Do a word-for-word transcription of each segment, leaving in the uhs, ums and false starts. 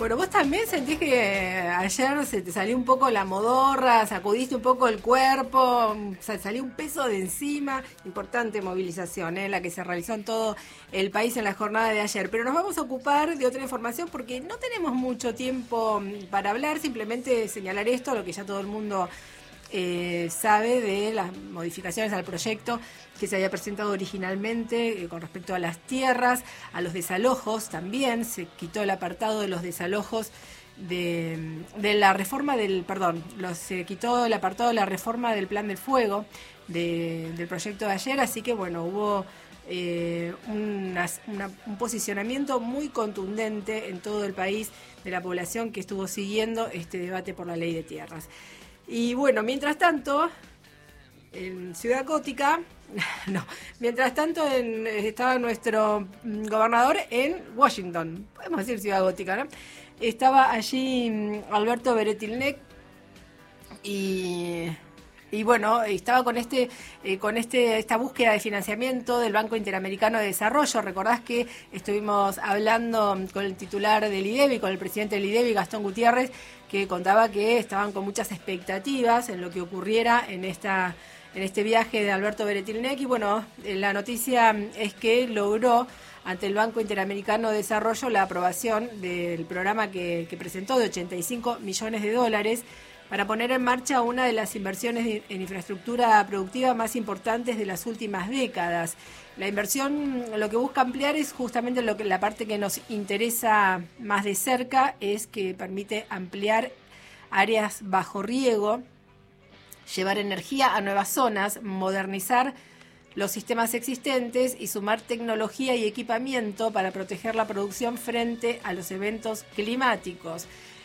Bueno, vos también sentís que ayer se te salió un poco la modorra, sacudiste un poco el cuerpo, salió un peso de encima. Importante movilización, ¿eh? La que se realizó en todo el país en la jornada de ayer. Pero nos vamos a ocupar de otra información porque no tenemos mucho tiempo para hablar, simplemente señalar esto, lo que ya todo el mundo eh, sabe de las modificaciones al proyecto que se había presentado originalmente eh, con respecto a las tierras, a los desalojos también. Se quitó el apartado de los desalojos de, de la reforma del, perdón, los, se quitó el apartado de la reforma del plan del fuego de, del proyecto de ayer, así que bueno, hubo eh, una, una, un posicionamiento muy contundente en todo el país de la población que estuvo siguiendo este debate por la ley de tierras. Y bueno, mientras tanto, en Ciudad Gótica, no, mientras tanto en, estaba nuestro gobernador en Washington, podemos decir Ciudad Gótica, ¿no? Estaba allí Alberto Beretilnec y, y bueno, estaba con este eh, con este esta búsqueda de financiamiento del Banco Interamericano de Desarrollo. Recordás que estuvimos hablando con el titular del IDEBI, con el presidente del IDEBI, Gastón Gutiérrez, que contaba que estaban con muchas expectativas en lo que ocurriera en esta en este viaje de Alberto Beretilnec. Y bueno, la noticia es que logró ante el Banco Interamericano de Desarrollo la aprobación del programa que, que presentó de ochenta y cinco millones de dólares para poner en marcha una de las inversiones en infraestructura productiva más importantes de las últimas décadas. La inversión lo que busca ampliar es justamente lo que la parte que nos interesa más de cerca, es que permite ampliar áreas bajo riego, llevar energía a nuevas zonas, modernizar los sistemas existentes y sumar tecnología y equipamiento para proteger la producción frente a los eventos climáticos.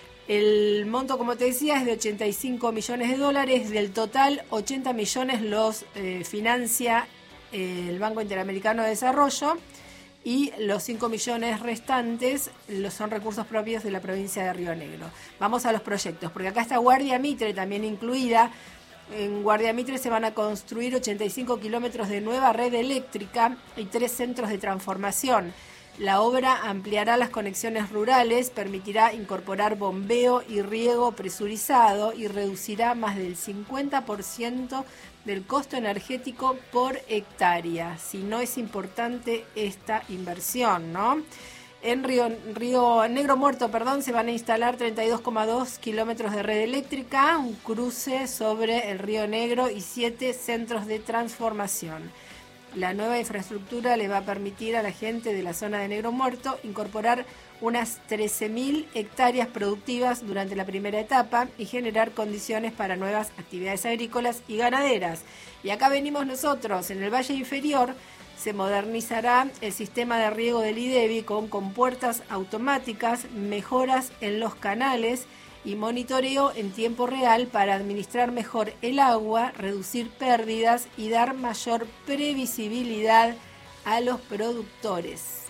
El monto, como te decía, es de ochenta y cinco millones de dólares. Del total, ochenta millones los eh, financia eh, el Banco Interamericano de Desarrollo y los cinco millones restantes los son recursos propios de la provincia de Río Negro. Vamos a los proyectos, porque acá está Guardia Mitre también incluida. En Guardia Mitre se van a construir ochenta y cinco kilómetros de nueva red eléctrica y tres centros de transformación. La obra ampliará las conexiones rurales, permitirá incorporar bombeo y riego presurizado y reducirá más del cincuenta por ciento del costo energético por hectárea. Si no es importante esta inversión, ¿no? En Río, Río Negro Muerto, perdón, se van a instalar treinta y dos coma dos kilómetros de red eléctrica, un cruce sobre el Río Negro y siete centros de transformación. La nueva infraestructura le va a permitir a la gente de la zona de Negro Muerto incorporar unas trece mil hectáreas productivas durante la primera etapa y generar condiciones para nuevas actividades agrícolas y ganaderas. Y acá venimos nosotros, en el Valle Inferior, se modernizará el sistema de riego del IDEBI con compuertas automáticas, mejoras en los canales y monitoreo en tiempo real para administrar mejor el agua, reducir pérdidas y dar mayor previsibilidad a los productores.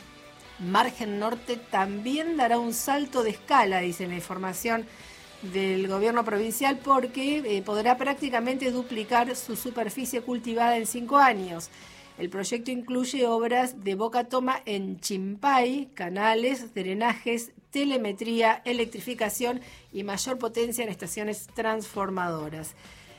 Margen Norte también dará un salto de escala, dice la información del gobierno provincial, porque eh, podrá prácticamente duplicar su superficie cultivada en cinco años. El proyecto incluye obras de boca toma en Chimpay, canales, drenajes, telemetría, electrificación y mayor potencia en estaciones transformadoras.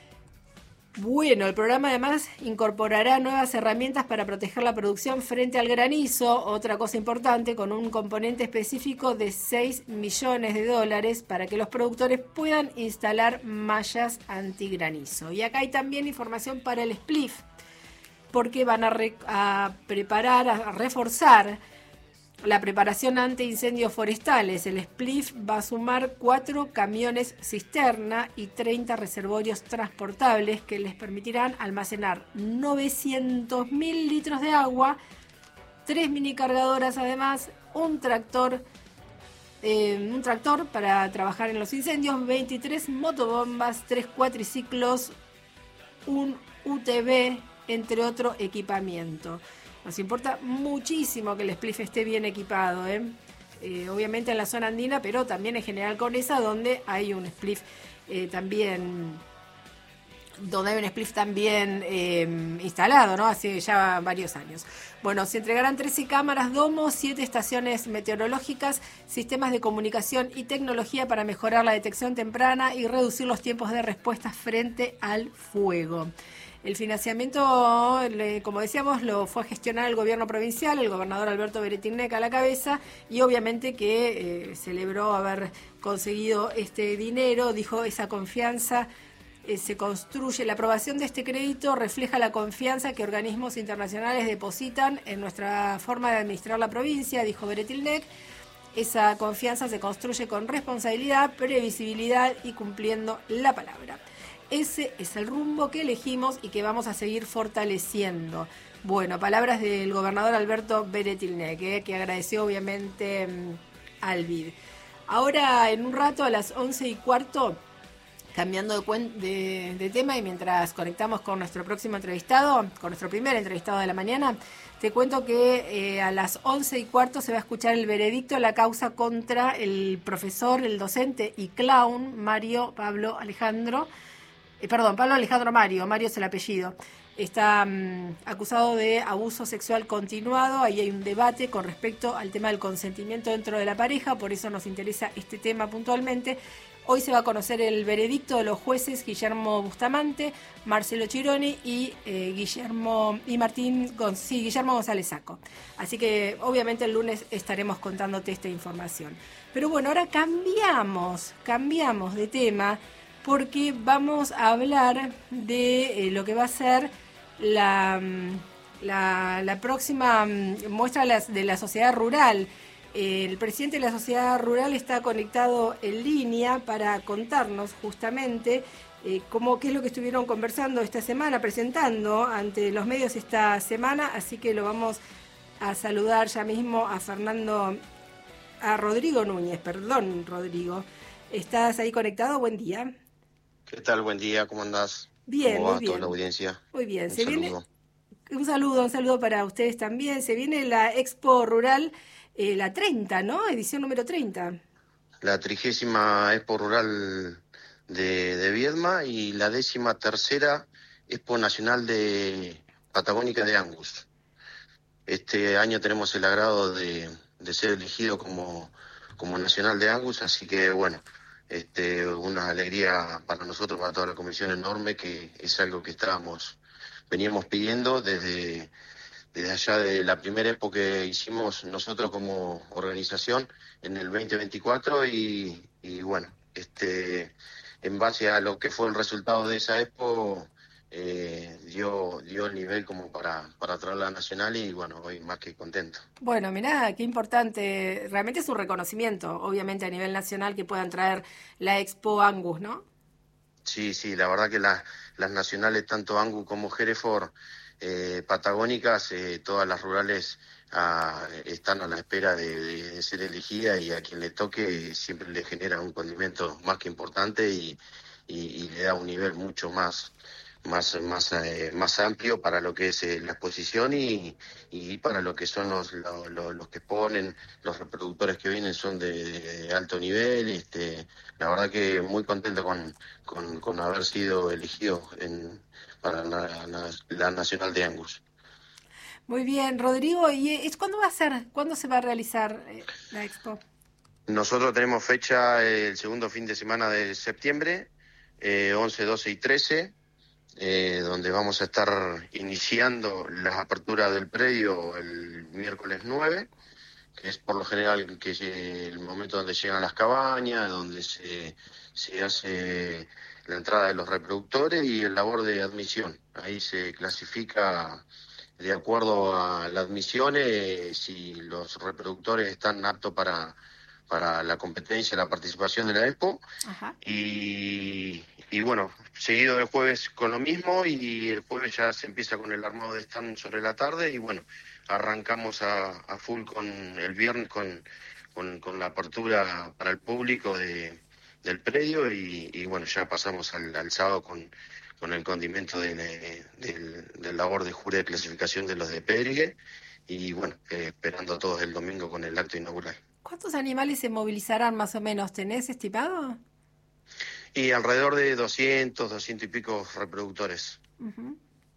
Bueno, el programa además incorporará nuevas herramientas para proteger la producción frente al granizo, otra cosa importante, con un componente específico de seis millones de dólares para que los productores puedan instalar mallas antigranizo. Y acá hay también información para el S P L I F, porque van a, re, a preparar, a reforzar la preparación ante incendios forestales. El S P L I F va a sumar cuatro camiones cisterna y treinta reservorios transportables que les permitirán almacenar novecientos mil litros de agua, tres minicargadoras además, un tractor, eh, un tractor para trabajar en los incendios, veintitrés motobombas, tres cuatriciclos, un U T V, entre otro equipamiento. Nos importa muchísimo que el S P L I F esté bien equipado, ¿eh? Eh, obviamente en la zona andina, pero también en General Conesa, donde hay un S P L I F eh, también donde hay un spliff también eh, instalado, ¿no? Hace ya varios años. Bueno, se entregarán trece cámaras Domo, siete estaciones meteorológicas, sistemas de comunicación y tecnología para mejorar la detección temprana y reducir los tiempos de respuesta frente al fuego. El financiamiento, como decíamos, lo fue a gestionar el gobierno provincial, el gobernador Alberto Beretilnec a la cabeza, y obviamente que eh, celebró haber conseguido este dinero, dijo esa confianza. Eh, se construye, la aprobación de este crédito refleja la confianza que organismos internacionales depositan en nuestra forma de administrar la provincia, dijo Beretilnec. Esa confianza se construye con responsabilidad, previsibilidad y cumpliendo la palabra. Ese es el rumbo que elegimos y que vamos a seguir fortaleciendo. Bueno, palabras del gobernador Alberto Beretilnec, eh, que agradeció obviamente al B I D. Ahora, en un rato, a las once y cuarto, cambiando de, de, de tema y mientras conectamos con nuestro próximo entrevistado, con nuestro primer entrevistado de la mañana, te cuento que eh, a las once y cuarto se va a escuchar el veredicto de la causa contra el profesor, el docente y clown Mario Pablo Alejandro, eh, perdón, Pablo Alejandro Mario, Mario es el apellido. Está um, acusado de abuso sexual continuado. Ahí hay un debate con respecto al tema del consentimiento dentro de la pareja, por eso nos interesa este tema puntualmente. Hoy se va a conocer el veredicto de los jueces Guillermo Bustamante, Marcelo Chironi y eh, Guillermo y Martín Gon- sí, Guillermo González Saco. Así que obviamente el lunes estaremos contándote esta información. Pero bueno, ahora cambiamos, cambiamos de tema porque vamos a hablar de eh, lo que va a ser la, la, la próxima muestra de la, de la sociedad rural. El presidente de la sociedad rural está conectado en línea para contarnos justamente eh, cómo, qué es lo que estuvieron conversando esta semana, presentando ante los medios esta semana, así que lo vamos a saludar ya mismo a Fernando, a Rodrigo Núñez, perdón Rodrigo. ¿Estás ahí conectado? Buen día. ¿Qué tal? Buen día, ¿cómo andás? Bien, ¿Cómo muy va bien. toda la audiencia? Muy bien, Un se saludo. viene un saludo, un saludo para ustedes también. Se viene la Expo Rural, eh, la treinta, ¿no? Edición número treinta. La trigésima Expo Rural de, de Viedma y la décima tercera Expo Nacional de Patagónica de Angus. Este año tenemos el agrado de, de ser elegido como, como Nacional de Angus, así que bueno, este, una alegría para nosotros, para toda la comisión enorme, que es algo que estábamos, veníamos pidiendo desde... desde allá de la primera época que hicimos nosotros como organización en el veinte veinticuatro y, y bueno, este, en base a lo que fue el resultado de esa expo, eh, dio, dio el nivel como para, para traerla a Nacional y bueno, hoy más que contento. Bueno, mirá, qué importante. Realmente es un reconocimiento, obviamente a nivel nacional, que puedan traer la Expo Angus, ¿no? Sí, sí, la verdad que la, las nacionales, tanto Angus como Hereford, eh, patagónicas, eh, todas las rurales ah, están a la espera de, de, de ser elegidas y a quien le toque siempre le genera un condimento más que importante y, y, y le da un nivel mucho más más más eh, más amplio para lo que es eh, la exposición y, y para lo que son los, los, los, los que ponen, los reproductores que vienen son de, de alto nivel. Este, la verdad que muy contento con, con, con haber sido elegido en, para la, la, la Nacional de Angus. Muy bien, Rodrigo. ¿Y es cuándo va a ser? ¿Cuándo se va a realizar eh, la Expo? Nosotros tenemos fecha eh, el segundo fin de semana de septiembre, eh, once, doce y trece. Eh, donde vamos a estar iniciando las aperturas del predio el miércoles nueve, que es por lo general que es el momento donde llegan las cabañas, donde se, se hace la entrada de los reproductores y el labor de admisión. Ahí se clasifica de acuerdo a la admisión eh, si los reproductores están aptos para, para la competencia, la participación de la Expo. Ajá. Y, y bueno, seguido el jueves con lo mismo y el jueves ya se empieza con el armado de stand sobre la tarde y bueno, arrancamos a, a full con el viernes con, con, con la apertura para el público de, del predio y, y bueno, ya pasamos al, al sábado con, con el condimento de, de, del, del labor de jurado de clasificación de los de Pedrigue y bueno, eh, esperando a todos el domingo con el acto inaugural. ¿Cuántos animales se movilizarán más o menos? ¿Tenés estimado? Y alrededor de doscientos, doscientos y pico reproductores. Uh-huh.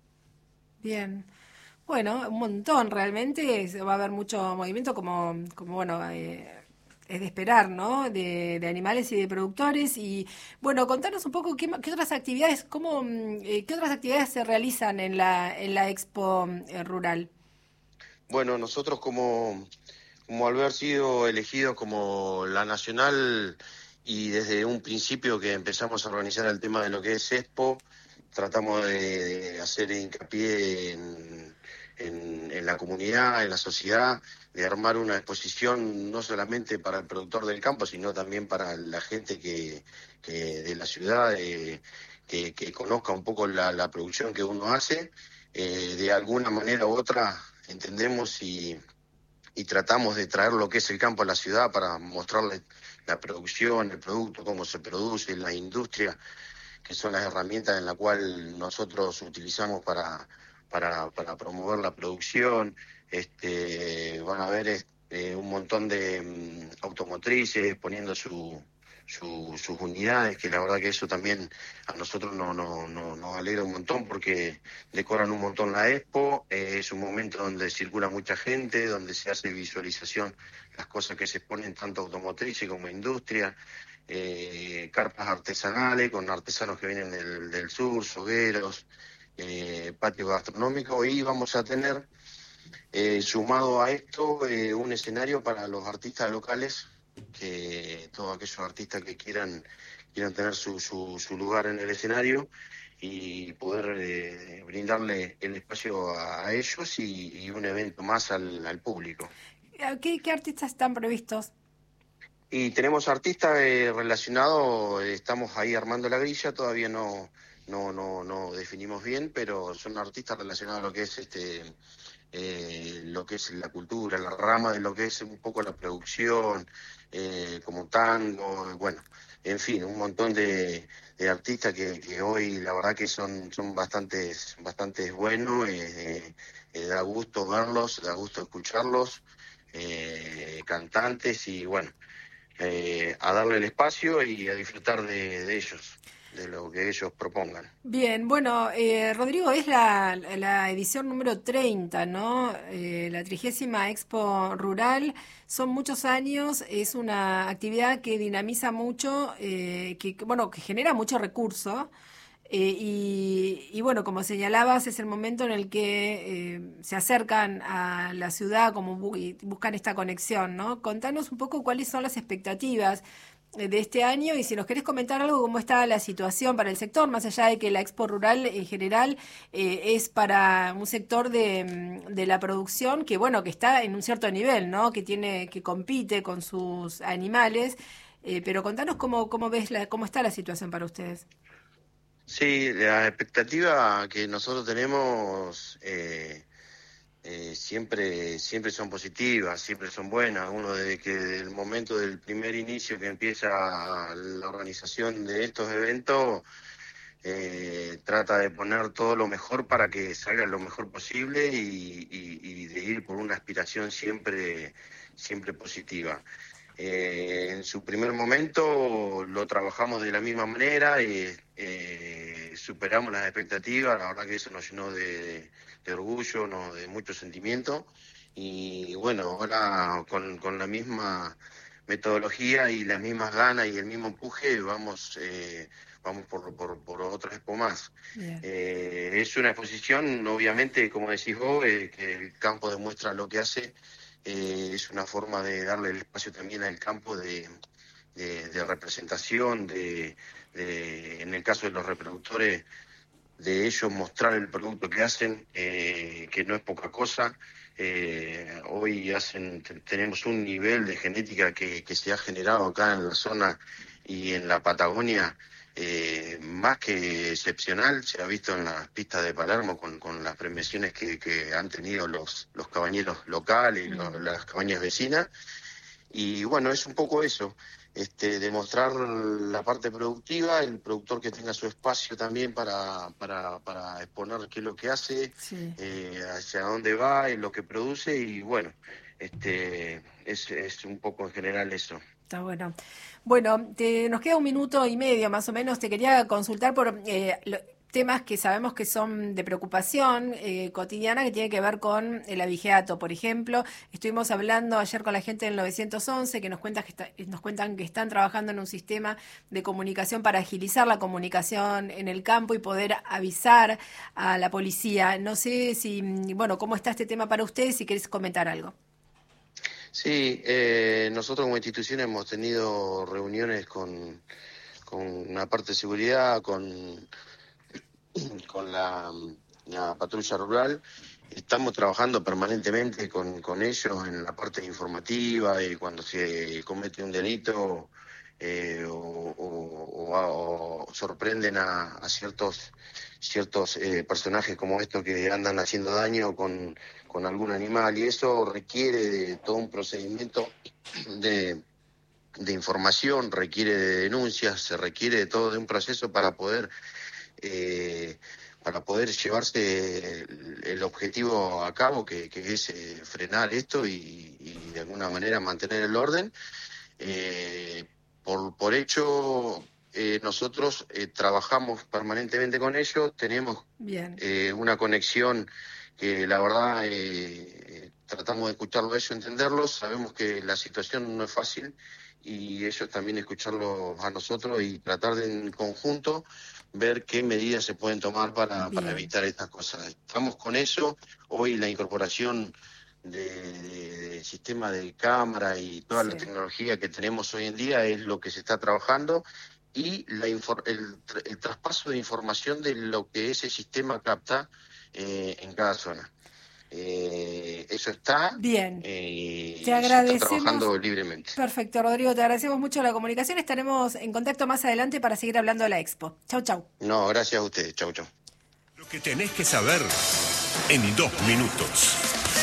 Bien. Bueno, un montón realmente, va a haber mucho movimiento como, como bueno, eh, es de esperar, ¿no? De, de animales y de productores. Y bueno, contanos un poco qué, qué otras actividades, cómo, eh, qué otras actividades se realizan en la, en la Expo eh, Rural. Bueno, nosotros como, como al haber sido elegidos como la nacional y desde un principio que empezamos a organizar el tema de lo que es Expo, tratamos de, de hacer hincapié en, en, en la comunidad, en la sociedad, de armar una exposición no solamente para el productor del campo, sino también para la gente que, que de la ciudad, eh, que, que conozca un poco la, la producción que uno hace. Eh, de alguna manera u otra entendemos y, y tratamos de traer lo que es el campo a la ciudad para mostrarle la producción, el producto, cómo se produce, la industria, que son las herramientas en las cuales nosotros utilizamos para, para, para promover la producción. Este, van a ver este, un montón de um, automotrices poniendo su, su, sus unidades, que la verdad que eso también a nosotros no, no, no, nos alegra un montón porque decoran un montón la Expo. Eh, es un momento donde circula mucha gente, donde se hace visualización las cosas que se exponen tanto automotrices como industria. Eh, carpas artesanales con artesanos que vienen del, del sur, sogueros, eh, patio gastronómico, y vamos a tener eh, sumado a esto eh, un escenario para los artistas locales, que todos aquellos artistas que quieran quieran tener su, su, su lugar en el escenario y poder eh, brindarle el espacio a, a ellos y, y un evento más al, al público. ¿Qué, qué artistas están previstos? Y tenemos artistas eh, relacionados, eh, estamos ahí armando la grilla, todavía no, no, no, no definimos bien, pero son artistas relacionados a lo que es este eh, lo que es la cultura, la rama de lo que es un poco la producción, eh, como tango, bueno, en fin, un montón de, de artistas que, que hoy la verdad que son, son bastantes, bastantes buenos, eh, eh, da gusto verlos, da gusto escucharlos, eh, cantantes y bueno. Eh, a darle el espacio y a disfrutar de, de ellos, de lo que ellos propongan. Bien, bueno, eh, Rodrigo, es la, la edición número treinta, ¿no? Eh, la trigésima Expo Rural. Son muchos años, es una actividad que dinamiza mucho, eh, que, bueno, que genera mucho recurso. Eh, y, y bueno, como señalabas, es el momento en el que eh, se acercan a la ciudad como bu- y buscan esta conexión, ¿no? Contanos un poco cuáles son las expectativas eh, de este año y si nos querés comentar algo, cómo está la situación para el sector, más allá de que la Expo Rural en general eh, es para un sector de, mm, de la producción que, bueno, que está en un cierto nivel, ¿no? Que tiene, que compite con sus animales, eh, pero contanos cómo, cómo ves la, cómo está la situación para ustedes. Sí, la expectativa que nosotros tenemos eh, eh, siempre, siempre son positivas, siempre son buenas. Uno desde que el momento del primer inicio que empieza la organización de estos eventos, eh, trata de poner todo lo mejor para que salga lo mejor posible y, y, y de ir por una aspiración siempre, siempre positiva. Eh, en su primer momento lo trabajamos de la misma manera y eh, superamos las expectativas, la verdad que eso nos llenó de, de orgullo, no, de mucho sentimiento y bueno, ahora con, con la misma metodología y las mismas ganas y el mismo empuje vamos, eh, vamos por, por, por otra expo más. Bien. Eh, es una exposición, obviamente, como decís vos, eh, que el campo demuestra lo que hace. Eh, es una forma de darle el espacio también al campo de, de, de representación, de, de, en el caso de los reproductores, de ellos mostrar el producto que hacen, eh, que no es poca cosa. Eh, hoy hacen, tenemos un nivel de genética que, que se ha generado acá en la zona y en la Patagonia eh, más que excepcional. Se ha visto en las pistas de Palermo con, con las premiaciones que, que han tenido los, los cabañeros locales y los, las cabañas vecinas. Y bueno, es un poco eso, este, demostrar la parte productiva, el productor que tenga su espacio también para, para, para exponer qué es lo que hace, Sí. eh, hacia dónde va, y lo que produce, y bueno, este, es, es un poco en general eso. Está bueno. Bueno, te, nos queda un minuto y medio más o menos. Te quería consultar por eh, lo, temas que sabemos que son de preocupación eh, cotidiana, que tiene que ver con el abigeato, por ejemplo. Estuvimos hablando ayer con la gente del nueve once, que nos, cuenta que está, nos cuentan que están trabajando en un sistema de comunicación para agilizar la comunicación en el campo y poder avisar a la policía. No sé si, bueno, cómo está este tema para ustedes, si querés comentar algo. Sí, eh, nosotros como institución hemos tenido reuniones con, con una parte de seguridad, con, con la, la patrulla rural. Estamos trabajando permanentemente con, con ellos en la parte informativa y cuando se comete un delito eh, o, o, o, o sorprenden a, a ciertos ciertos eh, personajes como estos que andan haciendo daño con, con algún animal, y eso requiere de todo un procedimiento de, de información, requiere de denuncias, se requiere de todo de un proceso para poder eh, para poder llevarse el, el objetivo a cabo, que, que es eh, frenar esto y, y de alguna manera mantener el orden. Eh, por, por hecho, eh, nosotros eh, trabajamos permanentemente con ellos, tenemos eh, una conexión que la verdad eh, tratamos de escucharlo a ellos, entenderlos, sabemos que la situación no es fácil y ellos también escucharlos a nosotros y tratar de en conjunto ver qué medidas se pueden tomar para, para evitar estas cosas. Estamos con eso, hoy la incorporación de, de, de sistema de cámara y toda sí. la tecnología que tenemos hoy en día es lo que se está trabajando, y la infor- el, el traspaso de información de lo que ese sistema capta eh, en cada zona. Eh, eso está bien. Eh, te agradecemos. Se está trabajando libremente. Perfecto, Rodrigo, te agradecemos mucho la comunicación. Estaremos en contacto más adelante para seguir hablando de la Expo. Chau, chau. No, gracias a ustedes. Chau, chau. Lo que tenés que saber en dos minutos.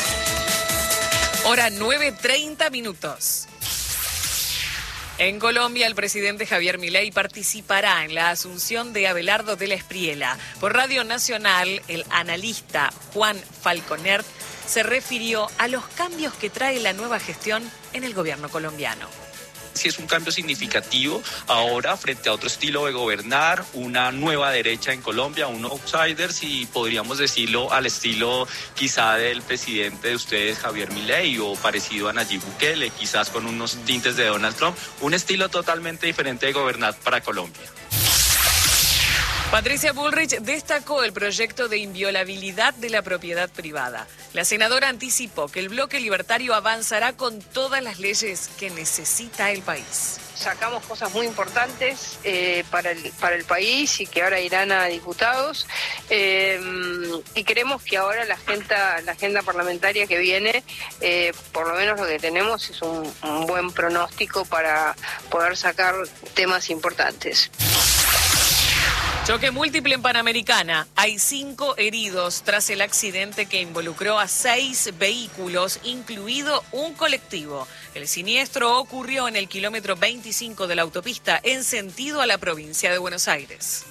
Hora nueve, treinta minutos. En Colombia, el presidente Javier Milei participará en la asunción de Abelardo de la Espriella. Por Radio Nacional, el analista Juan Falconer se refirió a los cambios que trae la nueva gestión en el gobierno colombiano. Sí, es un cambio significativo ahora frente a otro estilo de gobernar, una nueva derecha en Colombia, un outsiders, y podríamos decirlo al estilo quizá del presidente de ustedes, Javier Milei, o parecido a Nayib Bukele, quizás con unos tintes de Donald Trump, un estilo totalmente diferente de gobernar para Colombia. Patricia Bullrich destacó el proyecto de inviolabilidad de la propiedad privada. La senadora anticipó que el bloque libertario avanzará con todas las leyes que necesita el país. Sacamos cosas muy importantes eh, para, el, para el país y que ahora irán a diputados, eh, y creemos que ahora la agenda, la agenda parlamentaria que viene, eh, por lo menos lo que tenemos es un, un buen pronóstico para poder sacar temas importantes. Choque múltiple en Panamericana. Hay cinco heridos tras el accidente que involucró a seis vehículos, incluido un colectivo. El siniestro ocurrió en el kilómetro veinticinco de la autopista en sentido a la provincia de Buenos Aires.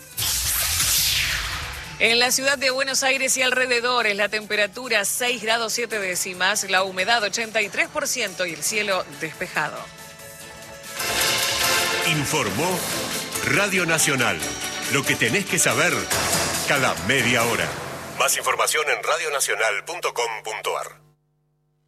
En la ciudad de Buenos Aires y alrededores, la temperatura seis grados siete décimas, la humedad ochenta y tres por ciento y el cielo despejado. Informó Radio Nacional. Lo que tenés que saber cada media hora. Más información en radionacional punto com punto ar.